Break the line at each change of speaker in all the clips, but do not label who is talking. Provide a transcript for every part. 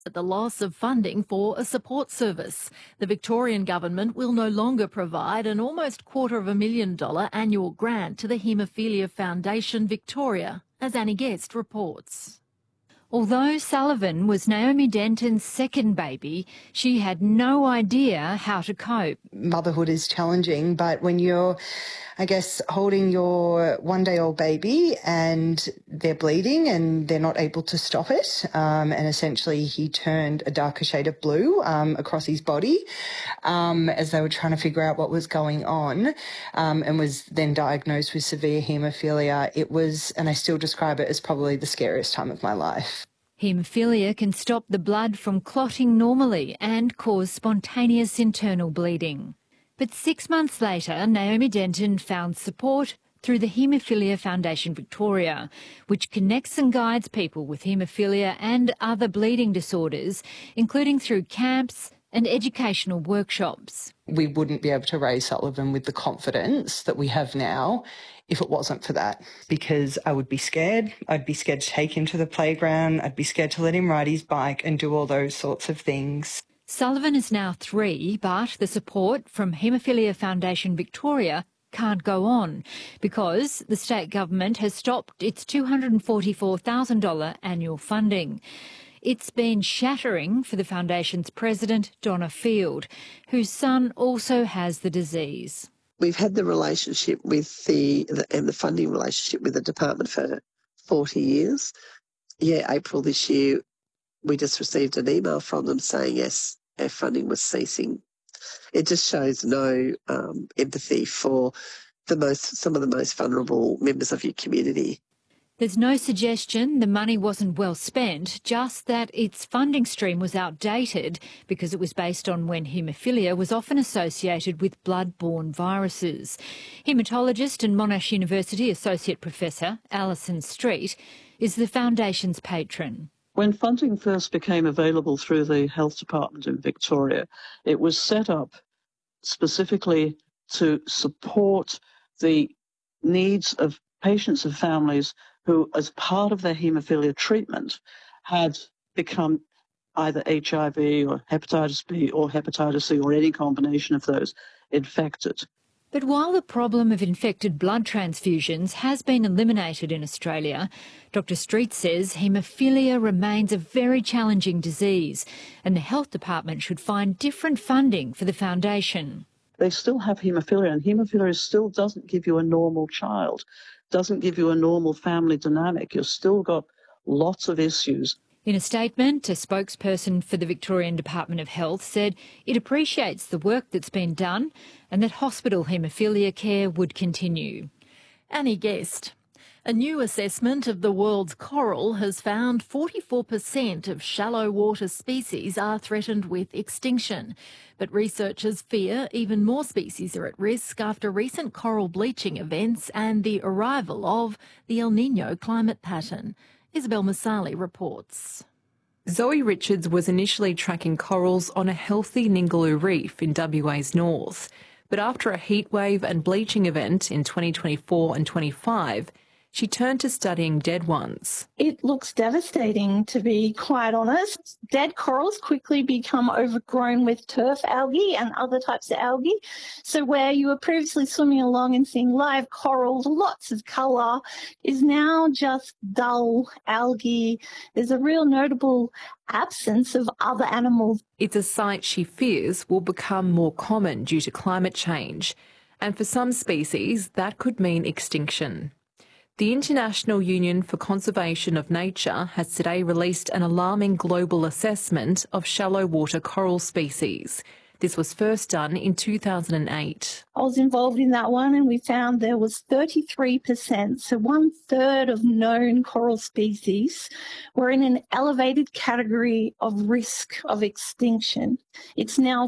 At the loss of funding for a support service. The Victorian government will no longer provide an almost $250,000 annual grant to the Haemophilia Foundation Victoria, as Annie Guest reports.
Although Sullivan was Naomi Denton's second baby, she had no idea how to cope.
Motherhood is challenging, but when you're, holding your one-day-old baby and they're bleeding and they're not able to stop it, and essentially he turned a darker shade of blue across his body as they were trying to figure out what was going on, and was then diagnosed with severe haemophilia. It was, and I still describe it as probably the scariest time of my life.
Haemophilia can stop the blood from clotting normally and cause spontaneous internal bleeding. But 6 months later, Naomi Denton found support through the Haemophilia Foundation Victoria, which connects and guides people with haemophilia and other bleeding disorders, including through camps and educational workshops.
We wouldn't be able to raise Sullivan with the confidence that we have now if it wasn't for that, because I would be scared. I'd be scared to take him to the playground. I'd be scared to let him ride his bike and do all those sorts of things.
Sullivan is now 3, but the support from Haemophilia Foundation Victoria can't go on because the state government has stopped its $244,000 annual funding. It's been shattering for the Foundation's president, Donna Field, whose son also has the disease.
We've had the relationship with the funding relationship with the department for 40 years. April this year, we just received an email from them saying, yes, our funding was ceasing. It just shows no empathy for some of the most vulnerable members of your community.
There's no suggestion the money wasn't well spent, just that its funding stream was outdated because it was based on when haemophilia was often associated with blood-borne viruses. Haematologist and Monash University Associate Professor Alison Street is the Foundation's patron.
When funding first became available through the Health Department in Victoria, it was set up specifically to support the needs of patients and families who, as part of their haemophilia treatment, had become either HIV or hepatitis B or hepatitis C or any combination of those infected.
But while the problem of infected blood transfusions has been eliminated in Australia, Dr Street says haemophilia remains a very challenging disease and the Health Department should find different funding for the Foundation.
They still have haemophilia, and haemophilia still doesn't give you a normal child, doesn't give you a normal family dynamic. You've still got lots of issues.
In a statement, a spokesperson for the Victorian Department of Health said it appreciates the work that's been done and that hospital haemophilia care would continue.
Annie Guest. A new assessment of the world's coral has found 44% of shallow water species are threatened with extinction. But researchers fear even more species are at risk after recent coral bleaching events and the arrival of the El Niño climate pattern. Isabel Masali reports.
Zoe Richards was initially tracking corals on a healthy Ningaloo reef in WA's north. But after a heatwave and bleaching event in 2024 and 25, she turned to studying dead ones.
It looks devastating, to be quite honest. Dead corals quickly become overgrown with turf algae and other types of algae. So where you were previously swimming along and seeing live corals, lots of colour, is now just dull algae. There's a real notable absence of other animals.
It's a sight she fears will become more common due to climate change. And for some species, that could mean extinction. The International Union for Conservation of Nature has today released an alarming global assessment of shallow water coral species. This was first done in 2008.
I was involved in that one and we found there was 33%, so 1/3 of known coral species were in an elevated category of risk of extinction. It's now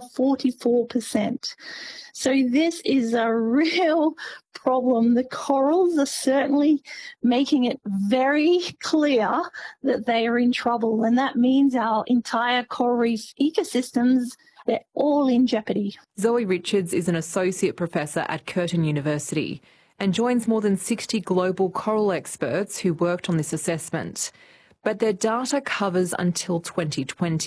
44%. So this is a real problem. The corals are certainly making it very clear that they are in trouble, and that means our entire coral reef ecosystems, they're all in jeopardy.
Zoe Richards is an associate professor at Curtin University and joins more than 60 global coral experts who worked on this assessment. But their data covers until 2020.